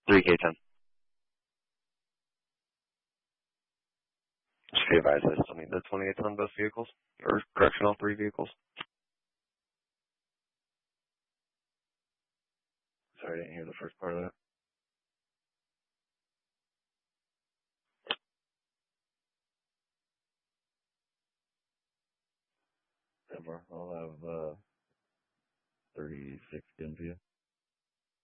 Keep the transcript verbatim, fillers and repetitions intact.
three K ten. Just be advised, I still need the twenty-eight ton bus vehicles, or correction, all three vehicles. Sorry, I didn't hear the first part of that. I'll have uh, thirty-six in for you.